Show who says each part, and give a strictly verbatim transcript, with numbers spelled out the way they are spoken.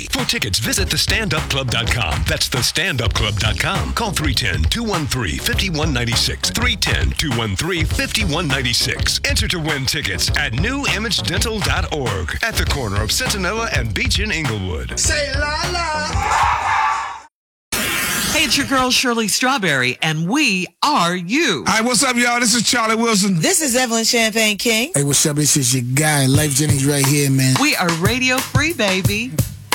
Speaker 1: For tickets, visit the stand up club dot com. That's the stand up club dot com. Call three one zero, two one three, five one nine six. three one zero, two one three, five one nine six. Enter to win tickets at new image dental dot org at the corner of Centinela and Beach in Inglewood.
Speaker 2: Say la la.
Speaker 3: Hey, it's your girl Shirley Strawberry, and we are you.
Speaker 4: Hi, what's up, y'all? This is Charlie Wilson.
Speaker 5: This is Evelyn Champagne King.
Speaker 6: Hey, what's up? This is your guy, Life Jennings right here, man.
Speaker 3: We are radio free, baby.